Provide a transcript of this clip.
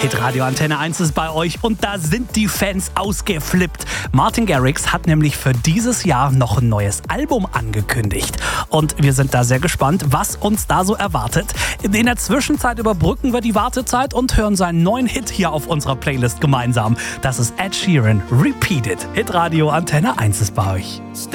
Hitradio Antenne 1 ist bei euch und da sind die Fans ausgeflippt. Martin Garrix hat nämlich für dieses Jahr noch ein neues Album angekündigt. Und wir sind da sehr gespannt, was uns da so erwartet. In der Zwischenzeit überbrücken wir die Wartezeit und hören seinen neuen Hit hier auf unserer Playlist gemeinsam. Das ist Ed Sheeran, Repeat It. Hitradio Antenne 1 ist bei euch.